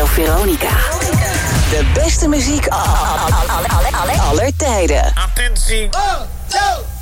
Radio Veronica. De beste muziek aller tijden. Attentie. 1, 2,